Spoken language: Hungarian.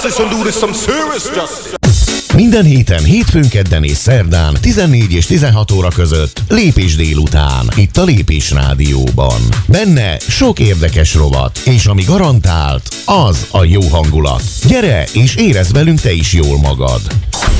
justice and do this some serious justice. Minden héten, hétfőn, kedden és szerdán 14 és 16 óra között Lépés délután, itt a Lépés Rádióban. Benne sok érdekes rovat, és ami garantált, az a jó hangulat. Gyere és érezd velünk te is jól magad!